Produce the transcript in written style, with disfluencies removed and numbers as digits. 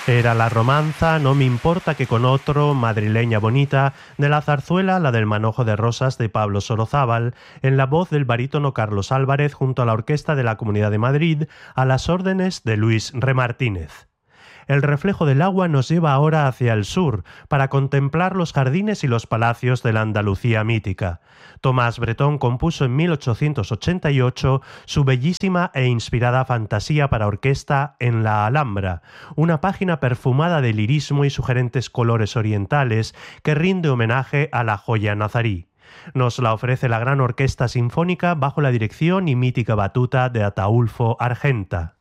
Era la romanza, no me importa que con otro, madrileña bonita, de la zarzuela La del manojo de rosas de Pablo Sorozábal, en la voz del barítono Carlos Álvarez junto a la Orquesta de la Comunidad de Madrid, a las órdenes de Luis Remartínez. El reflejo del agua nos lleva ahora hacia el sur, para contemplar los jardines y los palacios de la Andalucía mítica. Tomás Bretón compuso en 1888 su bellísima e inspirada fantasía para orquesta En la Alhambra, una página perfumada de lirismo y sugerentes colores orientales que rinde homenaje a la joya nazarí. Nos la ofrece la Gran Orquesta Sinfónica bajo la dirección y mítica batuta de Ataúlfo Argenta.